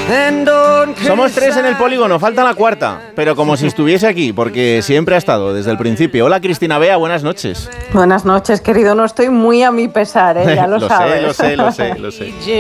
Somos 3 en el polígono, falta la cuarta, pero como si estuviese aquí, porque siempre ha estado desde el principio. Hola Cristina Bea, buenas noches. Buenas noches, querido, no estoy muy a mi pesar, ya lo sabes. Lo sé.